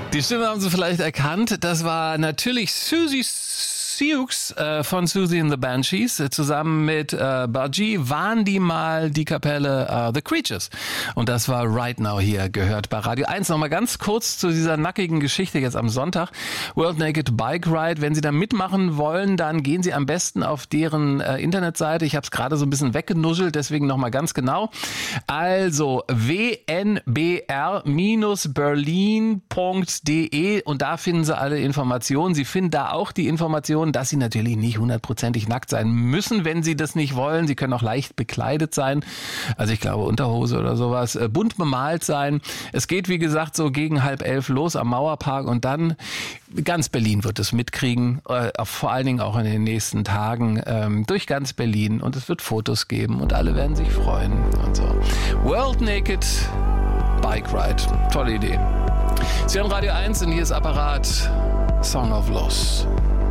Die Stimme haben Sie vielleicht erkannt. Das war natürlich Susie Sioux von Susie and the Banshees. Zusammen mit Budgie waren die mal die Kapelle The Creatures. Und das war Right Now hier gehört bei Radio 1. Nochmal ganz kurz zu dieser nackigen Geschichte jetzt am Sonntag. World Naked Bike Ride. Wenn Sie da mitmachen wollen, dann gehen Sie am besten auf deren Internetseite. Ich habe es gerade so ein bisschen weggenuschelt, deswegen nochmal ganz genau. Also wnbr-berlin.de und da finden Sie alle Informationen. Sie finden da auch die Informationen, dass Sie natürlich nicht 100%ig nackt sein müssen, wenn Sie das nicht wollen. Sie können auch leicht bekleidet sein. Also ich glaube Unterhose oder sowas. Bunt bemalt sein. Es geht, wie gesagt, so gegen 10:30 los am Mauerpark und dann ganz Berlin wird es mitkriegen. Vor allen Dingen auch in den nächsten Tagen durch ganz Berlin. Und es wird Fotos geben und alle werden sich freuen und so. World Naked Bike Ride. Tolle Idee. Sie hören Radio 1 und hier ist Apparat Song of Loss.